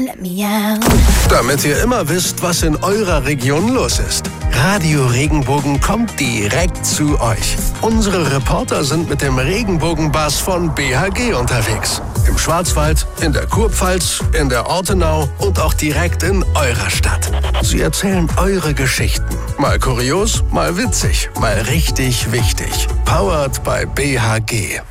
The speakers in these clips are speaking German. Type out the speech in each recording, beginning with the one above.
Damit ihr immer wisst, was in eurer Region los ist. Radio Regenbogen kommt direkt zu euch. Unsere Reporter sind mit dem Regenbogenbus von BHG unterwegs. Im Schwarzwald, in der Kurpfalz, in der Ortenau und auch direkt in eurer Stadt. Sie erzählen eure Geschichten. Mal kurios, mal witzig, mal richtig wichtig. Powered by BHG.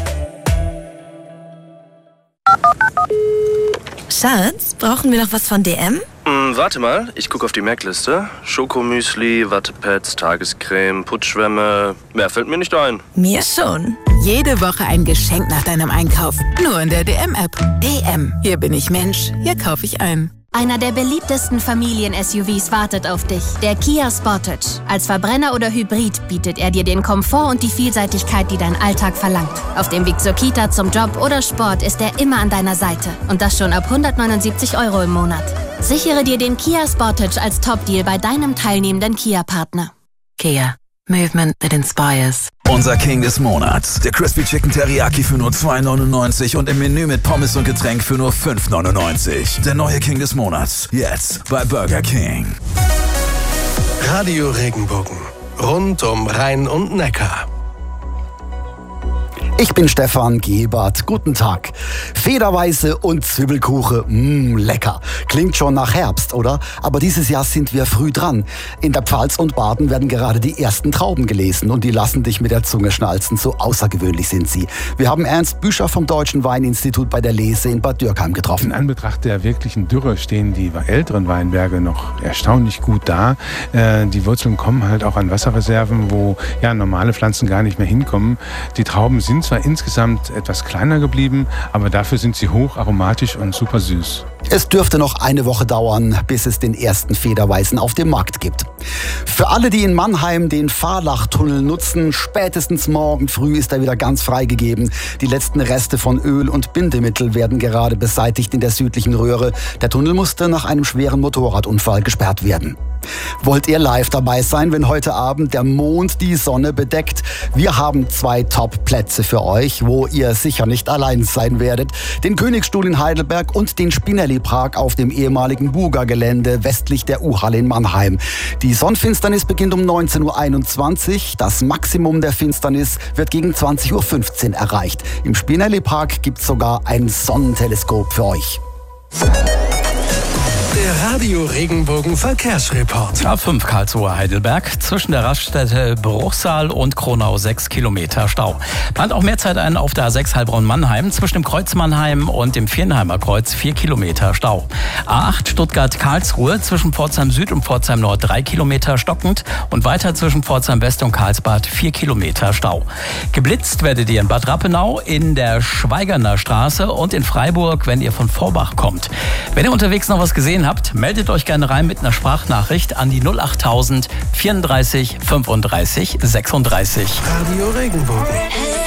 Schatz, brauchen wir noch was von DM? Warte mal, ich gucke auf die Merkliste. Schokomüsli, Wattepads, Tagescreme, Putzschwämme. Mehr fällt mir nicht ein. Mir schon. Jede Woche ein Geschenk nach deinem Einkauf. Nur in der DM-App. DM. Hier bin ich Mensch. Hier kaufe ich ein. Einer der beliebtesten Familien-SUVs wartet auf dich, der Kia Sportage. Als Verbrenner oder Hybrid bietet er dir den Komfort und die Vielseitigkeit, die dein Alltag verlangt. Auf dem Weg zur Kita, zum Job oder Sport ist er immer an deiner Seite. Und das schon ab 179 € im Monat. Sichere dir den Kia Sportage als Top-Deal bei deinem teilnehmenden Kia-Partner. Kia. Movement that inspires. Unser King des Monats. Der Crispy Chicken Teriyaki für nur 2,99 und im Menü mit Pommes und Getränk für nur 5,99. Der neue King des Monats. Jetzt bei Burger King. Radio Regenbogen. Rund um Rhein und Neckar. Ich bin Stefan Gebert. Guten Tag. Federweiße und Zwiebelkuchen. Lecker. Klingt schon nach Herbst, oder? Aber dieses Jahr sind wir früh dran. In der Pfalz und Baden werden gerade die ersten Trauben gelesen und die lassen dich mit der Zunge schnalzen. So außergewöhnlich sind sie. Wir haben Ernst Büscher vom Deutschen Weininstitut bei der Lese in Bad Dürkheim getroffen. In Anbetracht der wirklichen Dürre stehen die älteren Weinberge noch erstaunlich gut da. Die Wurzeln kommen halt auch an Wasserreserven, wo normale Pflanzen gar nicht mehr hinkommen. Die Trauben sind zwar insgesamt etwas kleiner geblieben, aber dafür sind sie hoch aromatisch und super süß. Es dürfte noch eine Woche dauern, bis es den ersten Federweißen auf dem Markt gibt. Für alle, die in Mannheim den Fahrlachtunnel nutzen, spätestens morgen früh ist er wieder ganz freigegeben. Die letzten Reste von Öl und Bindemittel werden gerade beseitigt in der südlichen Röhre. Der Tunnel musste nach einem schweren Motorradunfall gesperrt werden. Wollt ihr live dabei sein, wenn heute Abend der Mond die Sonne bedeckt? Wir haben 2 Top-Plätze für euch, wo ihr sicher nicht allein sein werdet. Den Königsstuhl in Heidelberg und den Spinelli-Park auf dem ehemaligen Buga-Gelände westlich der U-Halle in Mannheim. Die Sonnenfinsternis beginnt um 19:21 Uhr. Das Maximum der Finsternis wird gegen 20:15 Uhr erreicht. Im Spinelli-Park gibt es sogar ein Sonnenteleskop für euch. Der Radio Regenbogen Verkehrsreport. A5 Karlsruhe Heidelberg. Zwischen der Raststätte Bruchsal und Kronau 6 Kilometer Stau. Plant auch mehr Zeit ein auf der A6 Heilbronn-Mannheim. Zwischen dem Kreuz Mannheim und dem Viernheimer Kreuz 4 Kilometer Stau. A8 Stuttgart-Karlsruhe. Zwischen Pforzheim Süd und Pforzheim Nord 3 Kilometer stockend. Und weiter zwischen Pforzheim West und Karlsbad 4 Kilometer Stau. Geblitzt werdet ihr in Bad Rappenau, in der Schweigerner Straße und in Freiburg, wenn ihr von Vorbach kommt. Wenn ihr unterwegs noch was gesehen habt, meldet euch gerne rein mit einer Sprachnachricht an die 08000 34 35 36. Radio Regenbogen.